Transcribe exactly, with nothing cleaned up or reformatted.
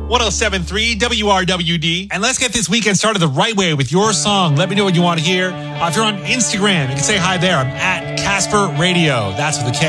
one oh seven point three W R W D. And let's get this weekend started the right way with your song. Let me know what you want to hear. Uh, if you're on Instagram, you can say hi there. I'm at Casper Radio. That's with a K.